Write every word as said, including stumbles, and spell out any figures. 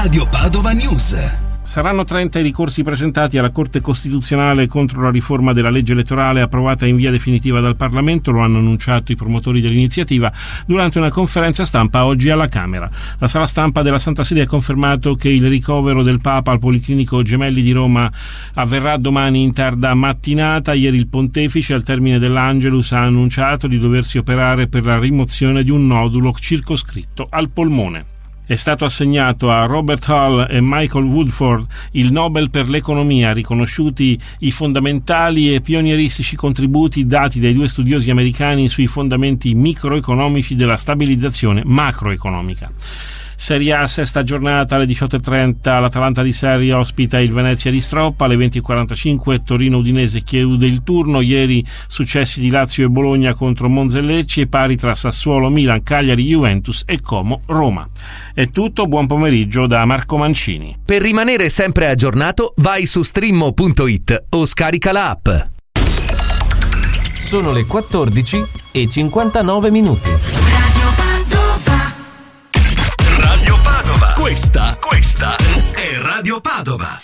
Radio Padova News. Saranno trenta i ricorsi presentati alla Corte Costituzionale contro la riforma della legge elettorale approvata in via definitiva dal Parlamento, lo hanno annunciato i promotori dell'iniziativa durante una conferenza stampa oggi alla Camera. La sala stampa della Santa Sede ha confermato che il ricovero del Papa al Policlinico Gemelli di Roma avverrà domani in tarda mattinata. Ieri il Pontefice, al termine dell'Angelus, ha annunciato di doversi operare per la rimozione di un nodulo circoscritto al polmone. È stato assegnato a Robert Hall e Michael Woodford il Nobel per l'economia, riconosciuti i fondamentali e pionieristici contributi dati dai due studiosi americani sui fondamenti microeconomici della stabilizzazione macroeconomica. Serie A, sesta giornata, alle diciotto e trenta l'Atalanta di Sarri ospita il Venezia di Stroppa, alle venti e quarantacinque Torino-Udinese chiude il turno. Ieri successi di Lazio e Bologna contro Monza e Lecce, pari tra Sassuolo, Milan, Cagliari, Juventus e Como, Roma. È tutto, buon pomeriggio da Marco Mancini. Per rimanere sempre aggiornato vai su streammo punto it o scarica la app. Sono le quattordici e cinquantanove minuti. Radio Padova. Questa, questa è Radio Padova.